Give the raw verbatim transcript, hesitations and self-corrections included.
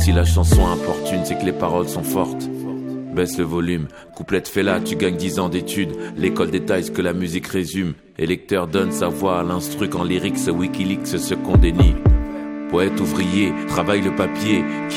Si la chanson importune, c'est que les paroles sont fortes. Baisse le volume, couplette fais là, tu gagnes dix ans d'études. L'école détaille ce que la musique résume. Et lecteur donne sa voix à l'instru quand lyrics, Wikileaks ce qu'on dénie. Poète ouvrier, travaille le papier.